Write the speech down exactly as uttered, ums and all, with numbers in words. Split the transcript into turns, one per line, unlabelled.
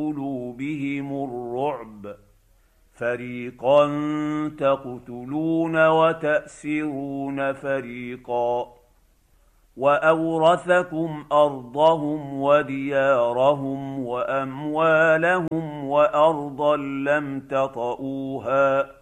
قلوبهم الرعب، فريقا تقتلون وتأسرون فريقا، وأورثكم أرضهم وديارهم وأموالهم وأرضا لم تطئوها